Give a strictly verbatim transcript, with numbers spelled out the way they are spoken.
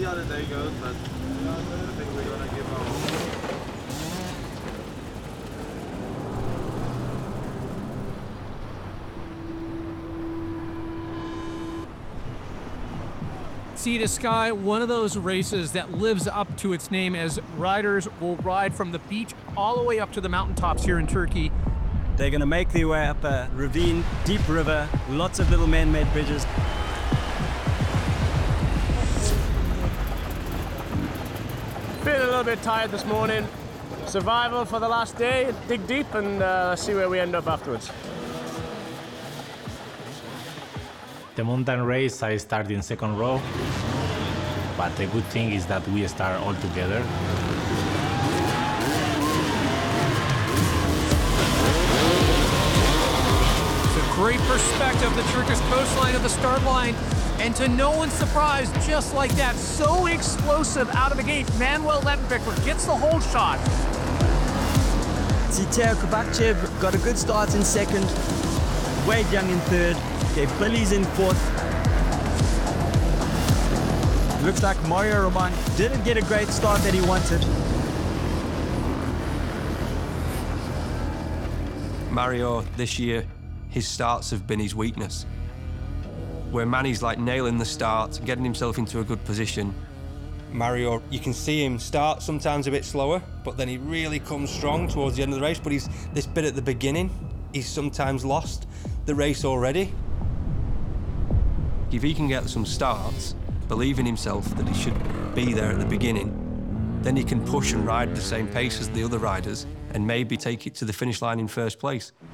see how the day goes, man. Yeah, I think we're gonna give our all. Sea to Sky, one of those races that lives up to its name, as riders will ride from the beach all the way up to the mountaintops here in Turkey. They're going to make their way up a ravine, deep river, lots of little man-made bridges. Feeling a little bit tired this morning. Survival for the last day, dig deep and uh, see where we end up afterwards. The mountain race, I start in second row, but the good thing is that we start all together. It's a great perspective, the Turkish coastline of the start line, and to no one's surprise, just like that, so explosive out of the gate, Manuel Lettenbecker gets the hold shot. Ziteo Kovacev got a good start in second, Wade Young in third, gave Billy's in fourth. Looks like Mario Roman didn't get a great start that he wanted. Mario, this year, his starts have been his weakness. Where Manny's like nailing the start, getting himself into a good position. Mario, you can see him start sometimes a bit slower, but then he really comes strong towards the end of the race, but he's this bit at the beginning, he's sometimes lost the race already. If he can get some starts, believe in himself that he should be there at the beginning, then he can push and ride the same pace as the other riders and maybe take it to the finish line in first place.